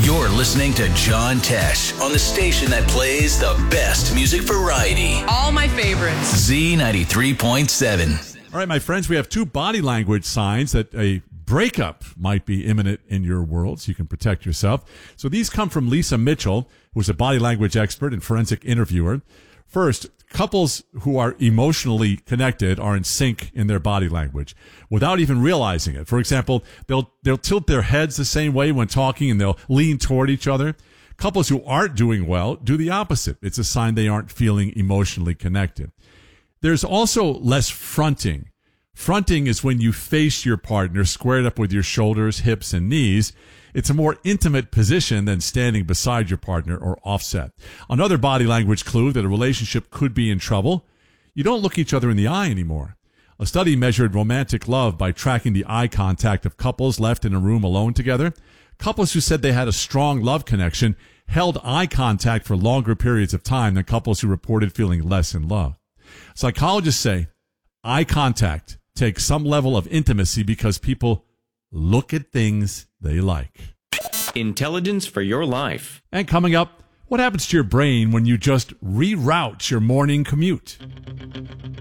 You're listening to John Tesh on the station that plays the best music variety. All my favorites. Z93.7. All right, my friends, we have two body language signs that a breakup might be imminent in your world, so you can protect yourself. So these come from Lisa Mitchell, who's a body language expert and forensic interviewer. First, couples who are emotionally connected are in sync in their body language without even realizing it. For example, they'll tilt their heads the same way when talking, and they'll lean toward each other. Couples who aren't doing well do the opposite. It's a sign they aren't feeling emotionally connected. There's also less fronting. Fronting is when you face your partner squared up with your shoulders, hips, and knees. It's a more intimate position than standing beside your partner or offset. Another body language clue that a relationship could be in trouble: you don't look each other in the eye anymore. A study measured romantic love by tracking the eye contact of couples left in a room alone together. Couples who said they had a strong love connection held eye contact for longer periods of time than couples who reported feeling less in love. Psychologists say eye contact takes some level of intimacy because people look at things they like. Intelligence for your life. And coming up, what happens to your brain when you just reroute your morning commute?